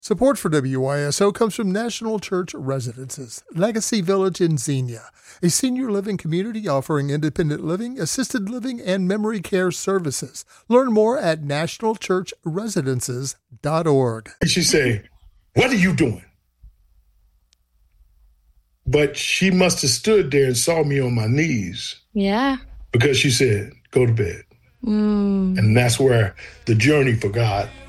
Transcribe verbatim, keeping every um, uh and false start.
Support for W Y S O comes from National Church Residences, Legacy Village in Xenia, a senior living community offering independent living, assisted living, and memory care services. Learn more at national church residences dot org. She say, "What are you doing?" But she must have stood there and saw me on my knees. Yeah. Because she said, "Go to bed." Mm. And that's where the journey for God